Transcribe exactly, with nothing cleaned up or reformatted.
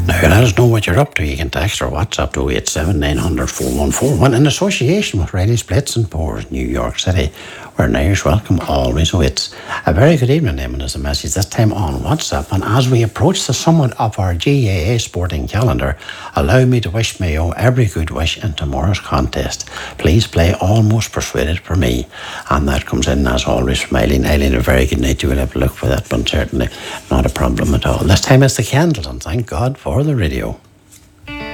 Now, let us know what you're up to. You can text or WhatsApp to oh eight seven, nine hundred, four one four one in association with Riley's Blitz and Pours, New York City, where an Irish welcome always awaits. A very good evening, Eamon, is a message this time on WhatsApp. And as we approach the summit of our G A A sporting calendar, allow me to wish Mayo every good wish in tomorrow's contest. Please play Almost Persuaded for me. And that comes in, as always, from Eileen. Eileen, a very good night. You will have a look for that, but certainly not a problem at all. This time it's the candles, and thank God for the radio.